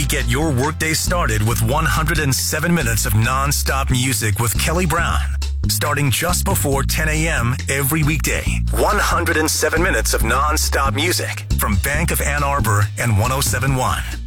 We get your workday started with 107 minutes of non-stop music with Kelly Brown. Starting just before 10 a.m. every weekday. 107 minutes of non-stop music from Bank of Ann Arbor and 107.1.